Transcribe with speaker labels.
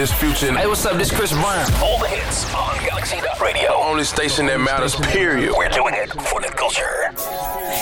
Speaker 1: this Future.
Speaker 2: Hey, what's up? This Chris Brown.
Speaker 3: All the hits on Galaxy Radio.
Speaker 1: The only station that matters, period.
Speaker 3: We're doing it for the culture.